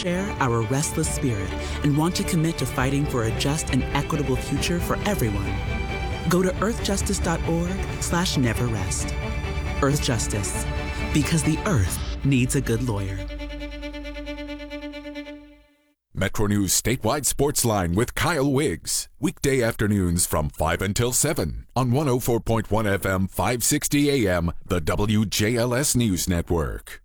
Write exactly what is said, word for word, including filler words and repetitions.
share our restless spirit and want to commit to fighting for a just and equitable future for everyone. Go to earthjustice.org slash never rest. Earth Justice, because the earth needs a good lawyer. Metro News Statewide Sports Line with Kyle Wiggs. Weekday afternoons from five until seven on one oh four point one F M, five sixty A M, the W J L S News Network.